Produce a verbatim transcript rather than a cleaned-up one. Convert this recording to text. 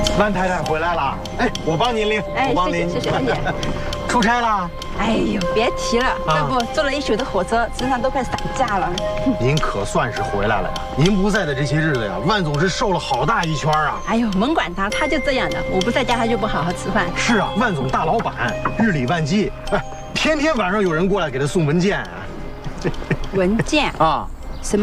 万太太回来了，哎，我帮您拎， 哎， 我帮您， 谢谢谢谢。 出差了？ 哎呦，别提了， 啊这不坐了一宿的火车，身上都快散架了。 您可算是回来了呀！您不在的这些日子呀，万总是瘦了好大一圈啊。 哎呦，甭管他，他就这样的。我不在家，他就不好好吃饭。 是啊，万总大老板，日理万机，哎，天天晚上有人过来给他送文件啊。 文件啊。